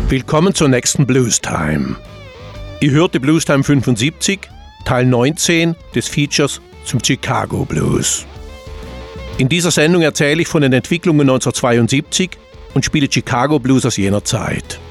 Willkommen zur nächsten Blues Time. Ihr hört die Blues Time 75, Teil 19 des Features zum Chicago Blues. In dieser Sendung erzähle ich von den Entwicklungen 1972 und spiele Chicago Blues aus jener Zeit.